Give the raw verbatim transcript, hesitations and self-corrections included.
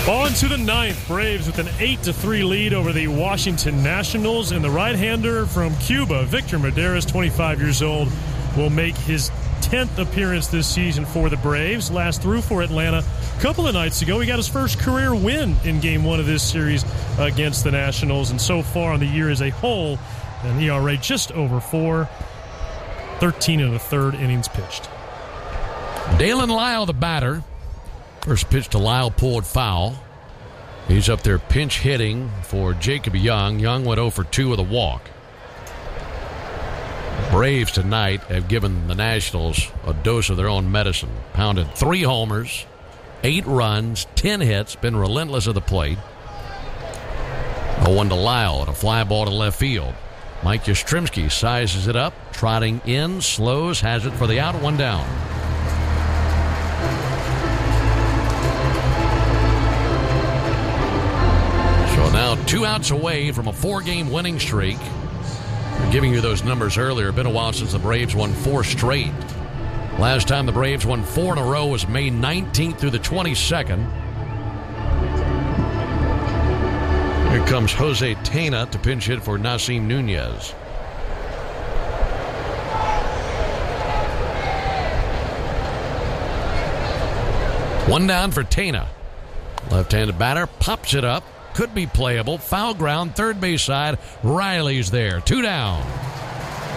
On to the ninth. Braves with an eight to three lead over the Washington Nationals. And the right-hander from Cuba, Victor Mederos, twenty-five years old, will make his tenth appearance this season for the Braves. Last through for Atlanta a couple of nights ago. He got his first career win in game one of this series against the Nationals. And so far on the year as a whole, an E R A just over four. thirteen and a third innings pitched. Dalen Lyle, the batter. First pitch to Lyle pulled foul. He's up there pinch hitting for Jacob Young. Young went oh for two with a walk. Braves tonight have given the Nationals a dose of their own medicine. Pounded three homers, eight runs, ten hits, been relentless at the plate. oh one to Lyle and a fly ball to left field. Mike Yastrzemski sizes it up, trotting in, slows, has it for the out, one down. So now two outs away from a four-game winning streak. I'm giving you those numbers earlier. Been a while since the Braves won four straight. Last time the Braves won four in a row was May nineteenth through the twenty-second. Here comes Jose Tena to pinch hit for Nasim Nunez. One down for Tena. Left-handed batter pops it up. Could be playable. Foul ground, third base side. Riley's there. Two down.